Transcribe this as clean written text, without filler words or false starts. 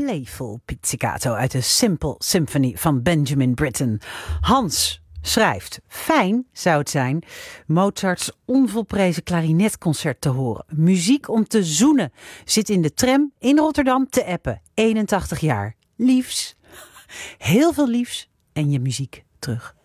Playful Pizzicato uit de Simple Symphony van Benjamin Britten. Hans schrijft: fijn zou het zijn Mozarts onvolprezen klarinetconcert te horen. Muziek om te zoenen. Zit in de tram in Rotterdam te appen. 81 jaar. Liefs. Heel veel liefs en je muziek terug.